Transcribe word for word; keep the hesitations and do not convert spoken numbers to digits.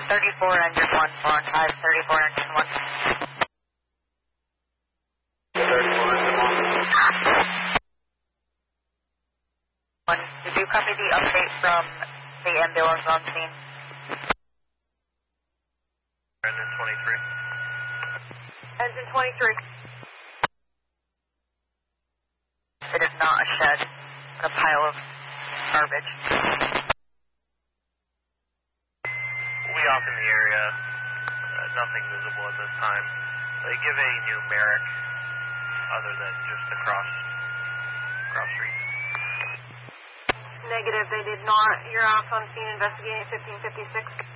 thirty-four, engine one, four and five, thirty-four, engine one. thirty-four, engine one. Did you copy the update from the ambulance on scene? Engine twenty-three. Engine twenty-three. It is not a shed, but a pile of garbage. We off in the area, uh, nothing visible at this time. They give a numeric other than just the cross, cross street. Negative, they did not. You're off on scene investigating fifteen fifty-six.